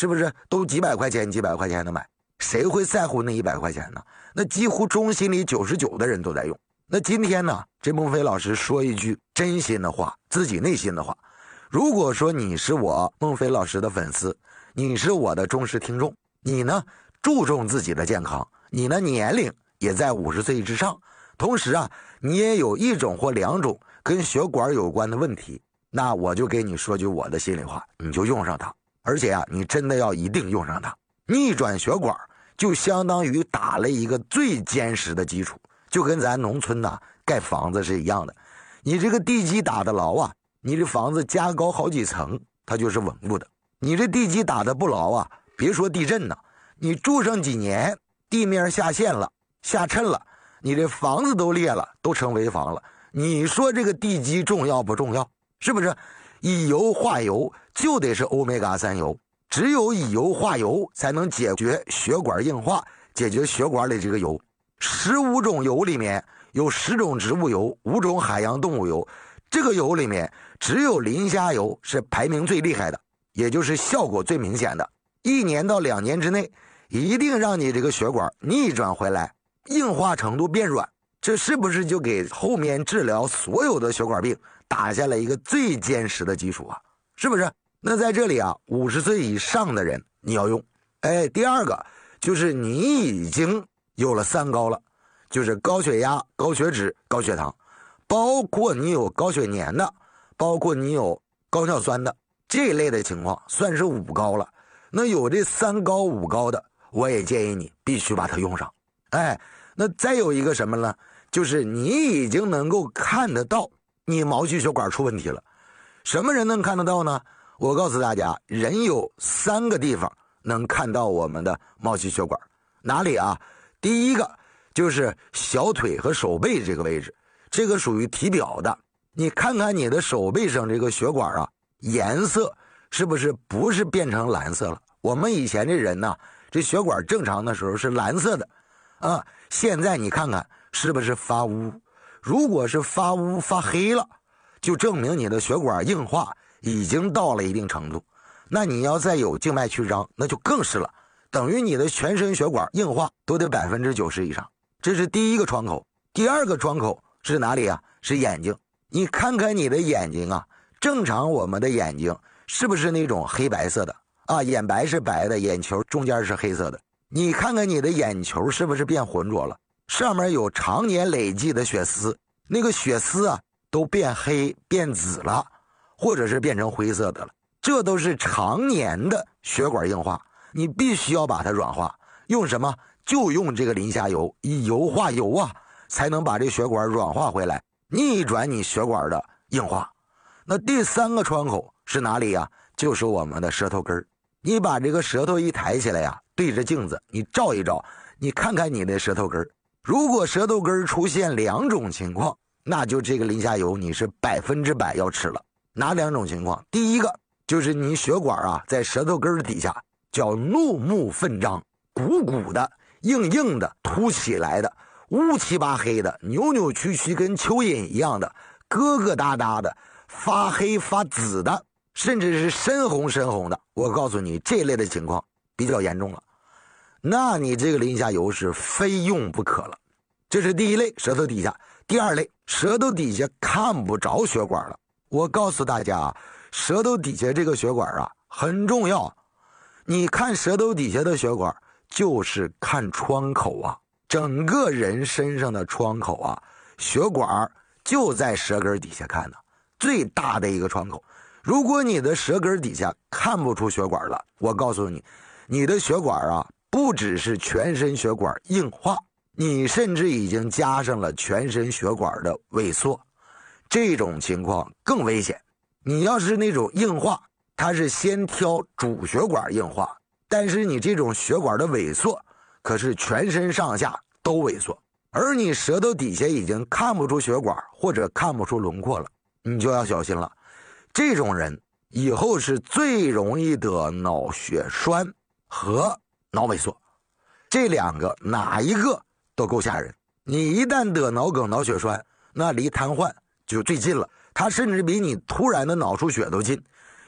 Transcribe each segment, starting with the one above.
是不是都几百块钱的买？谁会在乎那100块钱呢？那几乎中心里99%的人都在用。那今天呢，这孟非老师说一句真心的话，自己内心的话。如果说你是我孟非老师的粉丝，你是我的忠实听众，你呢注重自己的健康，你的年龄也在50岁之上，同时啊，你也有1种或2种跟血管有关的问题，那我就给你说句我的心里话，你就用上它。而且啊，你真的要一定用上它。逆转血管就相当于打了一个最坚实的基础，就跟咱农村呐盖房子是一样的。你这个地基打得牢啊，你这房子加高好几层，它就是稳固的。你这地基打得不牢啊，别说地震呢，你住上几年，地面下陷了，下沉了，你这房子都裂了，都成危房了。你说这个地基重要不重要？是不是？以油化油就得是欧米伽3油，只有以油化油才能解决血管硬化，解决血管里这个油。15种油里面有10种植物油，5种海洋动物油，这个油里面只有磷虾油是排名最厉害的，也就是效果最明显的。1年到2年之内，一定让你这个血管逆转回来，硬化程度变软。这是不是就给后面治疗所有的血管病打下了一个最坚实的基础啊？是不是？那在这里啊，50岁以上的人你要用。第二个就是你已经有了3高了，就是高血压、高血脂、高血糖，包括你有高血粘的，包括你有高尿酸的，这一类的情况算是5高了。那有这3高5高的，我也建议你必须把它用上。那再有一个什么呢？就是你已经能够看得到你毛细血管出问题了。什么人能看得到呢？我告诉大家，人有3个地方能看到我们的毛细血管。哪里啊？第一个就是小腿和手背这个位置，这个属于体表的。你看看你的手背上这个血管啊，颜色是不是变成蓝色了？我们以前这人呢，这血管正常的时候是蓝色的啊，现在你看看是不是发乌？如果是发乌发黑了，就证明你的血管硬化已经到了一定程度。那你要再有静脉曲张，那就更是了，等于你的全身血管硬化都得90%以上。这是第一个窗口。第二个窗口是哪里啊？是眼睛。你看看你的眼睛啊，正常我们的眼睛是不是那种黑白色的啊？眼白是白的，眼球中间是黑色的。你看看你的眼球是不是变浑浊了？上面有常年累积的血丝，那个血丝啊都变黑变紫了，或者是变成灰色的了，这都是常年的血管硬化。你必须要把它软化，用什么？就用这个磷虾油，以油化油啊，才能把这血管软化回来，逆转你血管的硬化。那第3个窗口是哪里啊？就是我们的舌头根儿。你把这个舌头一抬起来呀，对着镜子你照一照，你看看你的舌头根儿。如果舌头根儿出现2种情况，那就这个磷虾油你是100%要吃了。哪2种情况？第一个就是你血管啊在舌头根儿底下叫怒目奋张，鼓鼓的硬硬的凸起来的，乌漆八黑的，扭扭曲曲跟蚯蚓一样的，疙疙瘩瘩的，发黑发紫的，甚至是深红的。我告诉你，这类的情况比较严重了，那你这个磷虾油是非用不可了。这是第一类，舌头底下。第2类，舌头底下看不着血管了。我告诉大家啊，舌头底下这个血管啊很重要。你看舌头底下的血管就是看窗口啊，整个人身上的窗口啊，血管就在舌根底下看的，最大的一个窗口。如果你的舌根底下看不出血管了，我告诉你，你的血管啊不只是全身血管硬化，你甚至已经加上了全身血管的萎缩，这种情况更危险。你要是那种硬化，它是先挑主血管硬化，但是你这种血管的萎缩可是全身上下都萎缩，而你舌头底下已经看不出血管或者看不出轮廓了，你就要小心了。这种人以后是最容易得脑血栓和脑萎缩，这2个哪一个都够吓人。你一旦得脑梗脑血栓，那离瘫痪就最近了，它甚至比你突然的脑出血都近。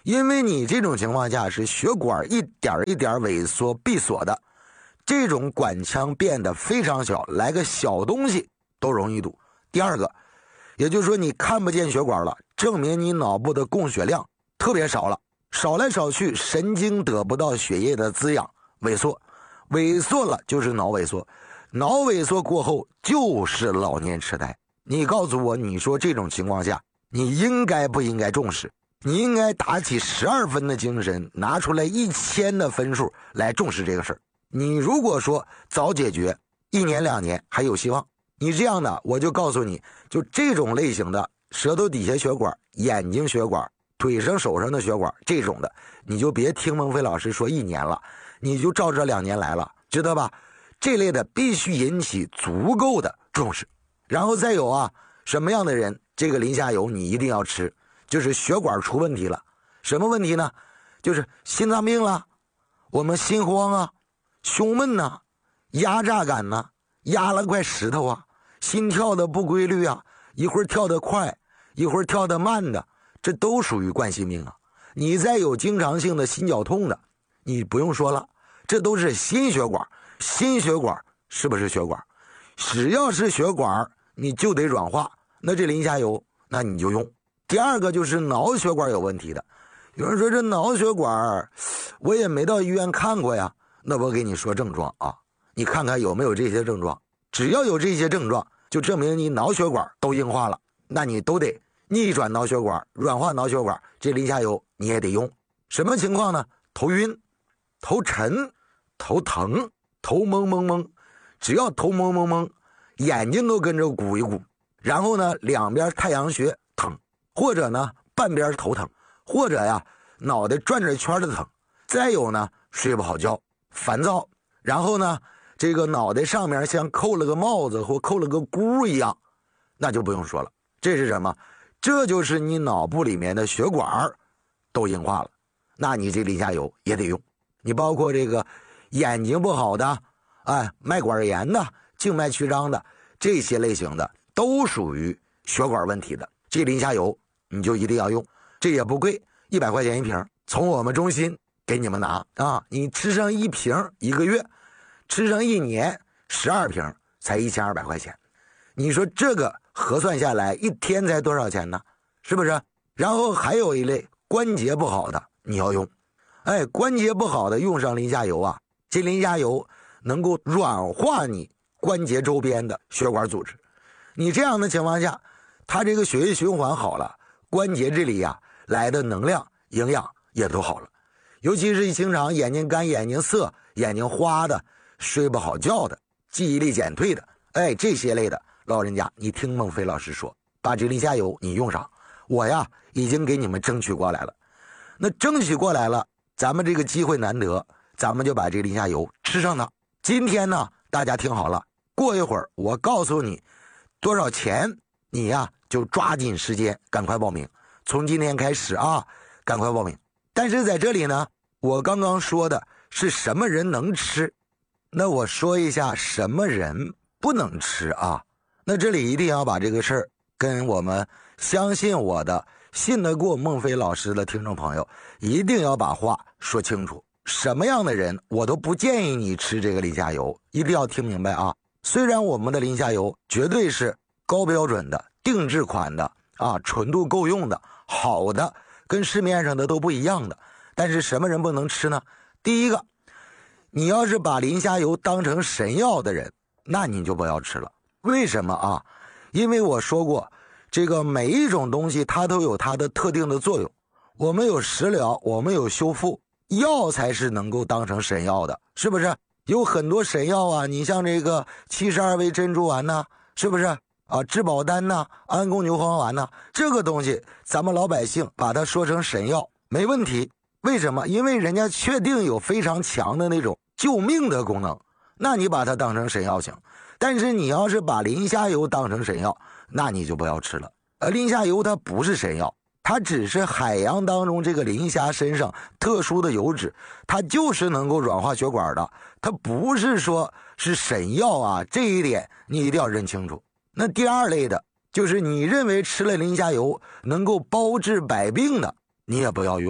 因为你这种情况下是血管一点一点萎缩闭锁的，这种管腔变得非常小，来个小东西都容易堵。第二个，也就是说你看不见血管了，证明你脑部的供血量特别少了，少来少去，神经得不到血液的滋养，萎缩，萎缩了就是脑萎缩，脑萎缩过后就是老年痴呆。你告诉我，你说这种情况下你应该不应该重视？你应该打起12分的精神，拿出来1000的分数来重视这个事儿。你如果说早解决，1年2年还有希望。你这样的，我就告诉你，就这种类型的舌头底下血管、眼睛血管、腿上手上的血管这种的，你就别听孟非老师说1年了，你就照这2年来了，知道吧？这类的必须引起足够的重视。然后再有啊，什么样的人这个磷虾油你一定要吃，就是血管出问题了。什么问题呢？就是心脏病了，我们心慌啊，胸闷呐，压榨感呐，压了块石头啊，心跳的不规律啊，一会儿跳得快，一会儿跳得慢的，这都属于冠心病啊。你再有经常性的心绞痛的，你不用说了，这都是心血管。心血管是不是血管？只要是血管你就得软化，那这磷虾油那你就用。第二个就是脑血管有问题的，有人说这脑血管我也没到医院看过呀，那我给你说症状啊，你看看有没有这些症状，只要有这些症状就证明你脑血管都硬化了，那你都得逆转脑血管，软化脑血管，这磷虾油你也得用。什么情况呢？头晕、头沉、头疼、头蒙蒙蒙，只要头蒙蒙蒙，眼睛都跟着鼓一鼓，然后呢两边太阳穴疼，或者呢半边头疼，或者呀脑袋转着圈的疼，再有呢睡不好觉，烦躁，然后呢这个脑袋上面像扣了个帽子或扣了个箍一样，那就不用说了，这是什么？这就是你脑部里面的血管都硬化了，那你这磷虾油也得用。你包括这个眼睛不好的，脉管炎的，静脉曲张的，这些类型的都属于血管问题的，这磷虾油你就一定要用。这也不贵，100块钱一瓶，从我们中心给你们拿啊！你吃上1瓶1个月，吃上1年12瓶才1200块钱。你说这个核算下来一天才多少钱呢？是不是？然后还有一类关节不好的你要用，关节不好的用上磷虾油啊，这磷虾油能够软化你关节周边的血管组织。你这样的情况下，它这个血液循环好了，关节这里呀来的能量营养也都好了。尤其是经常眼睛干、眼睛涩、眼睛花的、睡不好觉的、记忆力减退的，这些类的老人家，你听孟非老师说，把这磷虾油你用上，我呀已经给你们争取过来了。那争取过来了，咱们这个机会难得，咱们就把这磷虾油吃上它。今天呢，大家听好了，过一会儿我告诉你多少钱，你呀就抓紧时间赶快报名，从今天开始啊，赶快报名。但是在这里呢，我刚刚说的是什么人能吃，那我说一下什么人不能吃啊。那这里一定要把这个事儿跟我们相信我的、信得过孟非老师的听众朋友一定要把话说清楚，什么样的人我都不建议你吃这个磷虾油，一定要听明白啊。虽然我们的磷虾油绝对是高标准的、定制款的啊，纯度够用的、好的，跟市面上的都不一样的，但是什么人不能吃呢？第一个，你要是把磷虾油当成神药的人，那你就不要吃了。为什么啊？因为我说过，这个每一种东西它都有它的特定的作用，我们有食疗，我们有修复，药才是能够当成神药的，是不是？有很多神药啊，你像这个72味珍珠丸呐，是不是啊？治保丹呐，安宫牛黄丸呐，这个东西咱们老百姓把它说成神药没问题。为什么？因为人家确定有非常强的那种救命的功能，那你把它当成神药行。但是你要是把磷虾油当成神药，那你就不要吃了。磷虾油它不是神药，它只是海洋当中这个磷虾身上特殊的油脂，它就是能够软化血管的，它不是说是神药啊，这一点你一定要认清楚。那第二类的就是你认为吃了磷虾油能够包治百病的，你也不要用。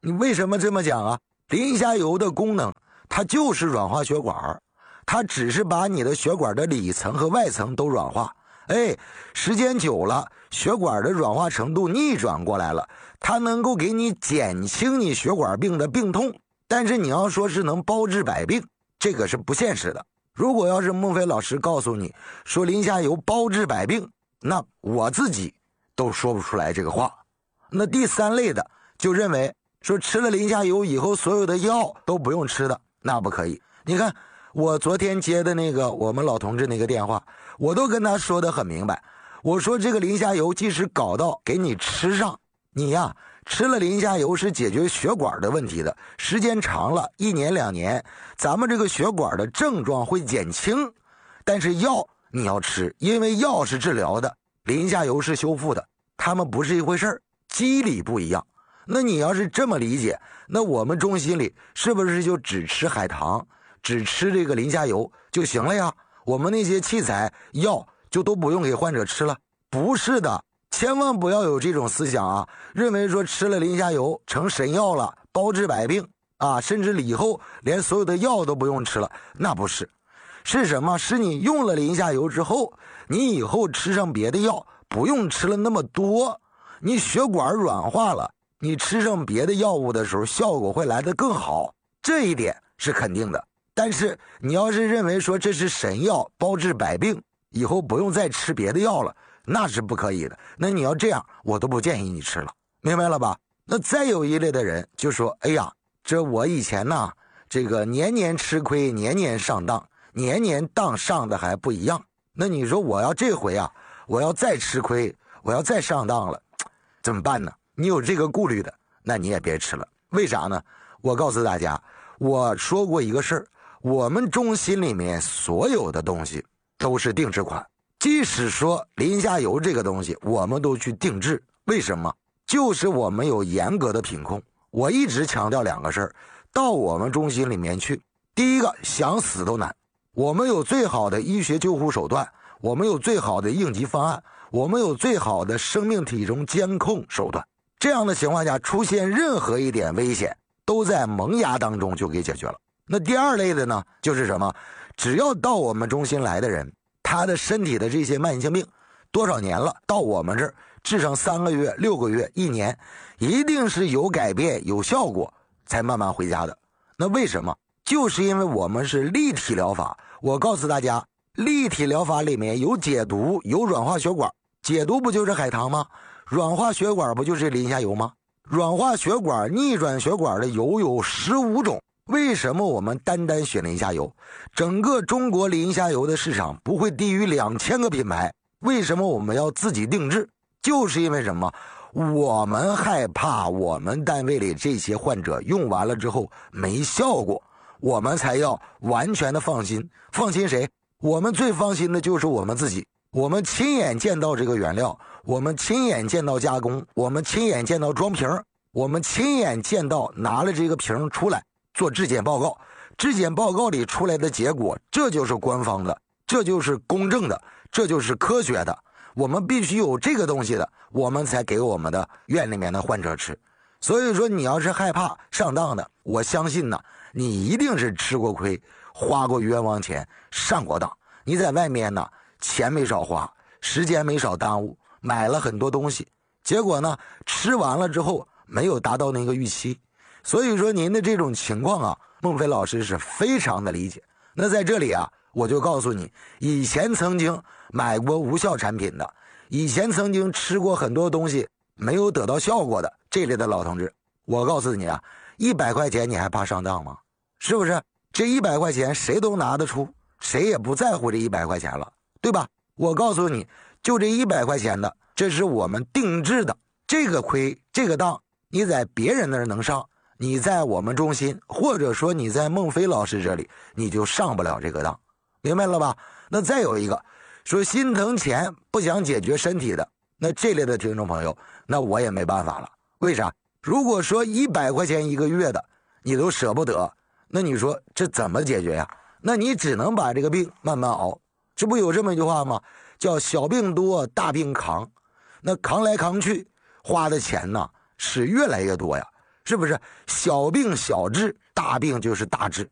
你为什么这么讲啊？磷虾油的功能，它就是软化血管，它只是把你的血管的里层和外层都软化。时间久了，血管的软化程度逆转过来了，它能够给你减轻你血管病的病痛。但是你要说是能包治百病，这个是不现实的。如果要是孟非老师告诉你说磷虾油包治百病，那我自己都说不出来这个话。那第三类的就认为说吃了磷虾油以后所有的药都不用吃的，那不可以。你看我昨天接的那个我们老同志那个电话，我都跟他说得很明白，我说这个磷虾油即使搞到给你吃上，你呀吃了磷虾油是解决血管的问题的，时间长了1年2年，咱们这个血管的症状会减轻。但是药你要吃，因为药是治疗的，磷虾油是修复的，它们不是一回事儿，机理不一样。那你要是这么理解，那我们中心里是不是就只吃海棠，只吃这个磷虾油就行了呀？我们那些器材药就都不用给患者吃了？不是的，千万不要有这种思想啊，认为说吃了磷虾油成神药了，包治百病啊，甚至以后连所有的药都不用吃了，那不是。是什么？是你用了磷虾油之后，你以后吃上别的药不用吃了那么多，你血管软化了，你吃上别的药物的时候效果会来得更好，这一点是肯定的。但是你要是认为说这是神药包治百病，以后不用再吃别的药了，那是不可以的。那你要这样，我都不建议你吃了，明白了吧？那再有一类的人就说，哎呀，这我以前呢，这个年年吃亏，年年上当，年年当上的还不一样。那你说我要这回啊，我要再吃亏，我要再上当了，怎么办呢？你有这个顾虑的，那你也别吃了。为啥呢？我告诉大家，我说过一个事儿，我们中心里面所有的东西都是定制款，即使说磷虾油这个东西我们都去定制。为什么？就是我们有严格的品控。我一直强调2个事儿，到我们中心里面去，第一个想死都难，我们有最好的医学救护手段，我们有最好的应急方案，我们有最好的生命体征监控手段。这样的情况下，出现任何一点危险都在萌芽当中就给解决了。那第二类的呢，就是什么？只要到我们中心来的人，他的身体的这些慢性病多少年了，到我们这儿治上3个月、6个月、1年，一定是有改变有效果才慢慢回家的。那为什么？就是因为我们是立体疗法。我告诉大家，立体疗法里面有解毒，有软化血管。解毒不就是海棠吗？软化血管不就是磷虾油吗？软化血管、逆转血管的油有15种。为什么我们单选磷虾油？整个中国磷虾油的市场不会低于2000个品牌。为什么我们要自己定制？就是因为什么？我们害怕我们单位里这些患者用完了之后没效果，我们才要完全的放心。放心谁？我们最放心的就是我们自己。我们亲眼见到这个原料，我们亲眼见到加工，我们亲眼见到装瓶，我们亲眼见到拿了这个瓶出来做质检报告，质检报告里出来的结果，这就是官方的，这就是公正的，这就是科学的。我们必须有这个东西的，我们才给我们的院里面的患者吃。所以说你要是害怕上当的，我相信呢，你一定是吃过亏，花过冤枉钱，上过当。你在外面呢，钱没少花，时间没少耽误，买了很多东西，结果呢吃完了之后没有达到那个预期。所以说您的这种情况啊，孟非老师是非常的理解。那在这里啊，我就告诉你，以前曾经买过无效产品的，以前曾经吃过很多东西没有得到效果的这类的老同志，我告诉你啊，100块钱你还怕上当吗？是不是？这100块钱谁都拿得出，谁也不在乎这100块钱了，对吧？我告诉你，就这100块钱的，这是我们定制的，这个亏这个当你在别人那儿能上，你在我们中心或者说你在孟非老师这里你就上不了这个当，明白了吧？那再有一个说心疼钱不想解决身体的，那这类的听众朋友，那我也没办法了。为啥？如果说100块钱1个月的你都舍不得，那你说这怎么解决呀？那你只能把这个病慢慢熬。这不有这么一句话吗？叫小病多大病扛。那扛来扛去花的钱呢是越来越多呀。 是不是？小病小治，大病就是大治。